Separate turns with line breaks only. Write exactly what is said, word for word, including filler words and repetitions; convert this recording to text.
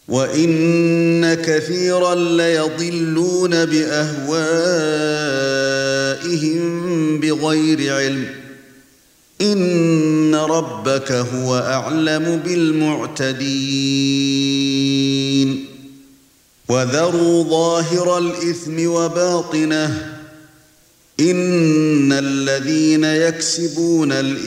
وَإِنَّ كَثِيرًا لَيَضِلُّونَ بِأَهْوَائِهِم بِغَيْرِ عِلْمٍ ۗ إِنَّ رَبَّكَ هُوَ أَعْلَمُ بِالْمُعْتَدِينَ وَذَرُوا ظَاهِرَ الْإِثْمِ وَبَاطِنَهُ ۚ إِنَّ الَّذِينَ يَكْسِبُونَ الْإِثْمَ